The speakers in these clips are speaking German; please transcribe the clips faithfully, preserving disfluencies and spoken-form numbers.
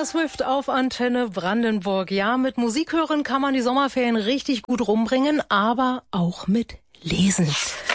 Taylor Swift auf Antenne Brandenburg. Ja, mit Musik hören kann man die Sommerferien richtig gut rumbringen, aber auch mit Lesen.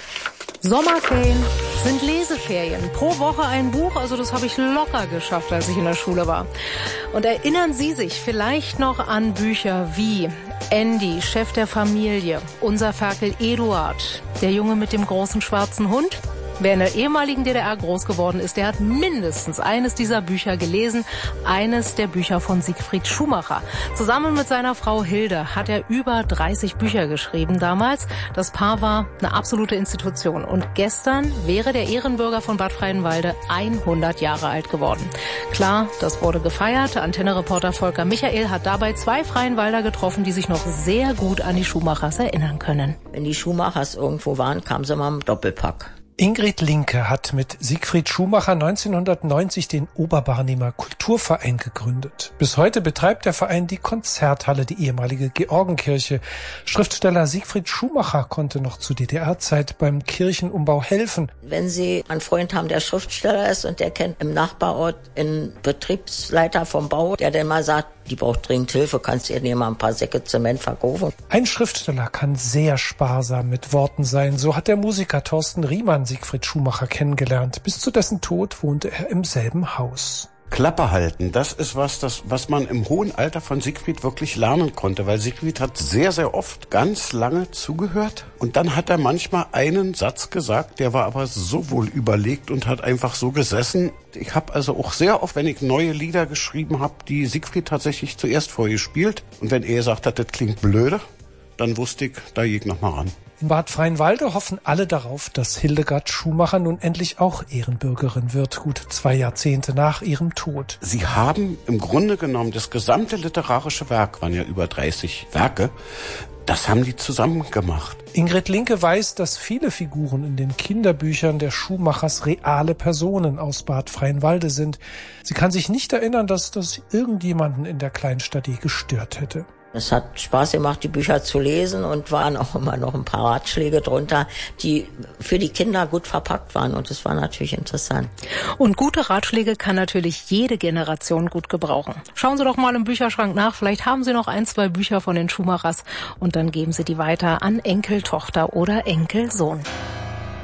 Sommerferien sind Leseferien. Pro Woche ein Buch, also das habe ich locker geschafft, als ich in der Schule war. Und erinnern Sie sich vielleicht noch an Bücher wie Andy, Chef der Familie, Unser Ferkel Eduard, Der Junge mit dem großen schwarzen Hund? Wer in der ehemaligen D D R groß geworden ist, der hat mindestens eines dieser Bücher gelesen. Eines der Bücher von Siegfried Schumacher. Zusammen mit seiner Frau Hilde hat er über dreißig Bücher geschrieben damals. Das Paar war eine absolute Institution. Und gestern wäre der Ehrenbürger von Bad Freienwalde hundert Jahre alt geworden. Klar, das wurde gefeiert. Antenne-Reporter Volker Michael hat dabei zwei Freienwalder getroffen, die sich noch sehr gut an die Schumachers erinnern können. Wenn die Schumachers irgendwo waren, kamen sie mal im Doppelpack. Ingrid Linke hat mit Siegfried Schumacher neunzehnhundertneunzig den Oberbarnimer Kulturverein gegründet. Bis heute betreibt der Verein die Konzerthalle, die ehemalige Georgenkirche. Schriftsteller Siegfried Schumacher konnte noch zu D D R-Zeit beim Kirchenumbau helfen. Wenn Sie einen Freund haben, der Schriftsteller ist und der kennt im Nachbarort einen Betriebsleiter vom Bau, der dann mal sagt, die braucht dringend Hilfe, kannst du ihr nicht mal ein paar Säcke Zement verkaufen? Ein Schriftsteller kann sehr sparsam mit Worten sein. So hat der Musiker Thorsten Riemann Siegfried Schumacher kennengelernt. Bis zu dessen Tod wohnte er im selben Haus. Klappe halten, das ist was, das, was man im hohen Alter von Siegfried wirklich lernen konnte, weil Siegfried hat sehr, sehr oft ganz lange zugehört und dann hat er manchmal einen Satz gesagt, der war aber so wohl überlegt und hat einfach so gesessen. Ich habe also auch sehr oft, wenn ich neue Lieder geschrieben habe, die Siegfried tatsächlich zuerst vorgespielt und wenn er gesagt hat, das klingt blöde, dann wusste ich, da gehe ich nochmal ran. In Bad Freienwalde hoffen alle darauf, dass Hildegard Schumacher nun endlich auch Ehrenbürgerin wird, gut zwei Jahrzehnte nach ihrem Tod. Sie haben im Grunde genommen das gesamte literarische Werk, waren ja über dreißig Werke, das haben die zusammen gemacht. Ingrid Linke weiß, dass viele Figuren in den Kinderbüchern der Schumachers reale Personen aus Bad Freienwalde sind. Sie kann sich nicht erinnern, dass das irgendjemanden in der Kleinstadt je gestört hätte. Es hat Spaß gemacht, die Bücher zu lesen und waren auch immer noch ein paar Ratschläge drunter, die für die Kinder gut verpackt waren und es war natürlich interessant. Und gute Ratschläge kann natürlich jede Generation gut gebrauchen. Schauen Sie doch mal im Bücherschrank nach, vielleicht haben Sie noch ein, zwei Bücher von den Schumachers und dann geben Sie die weiter an Enkel, Tochter oder Enkelsohn.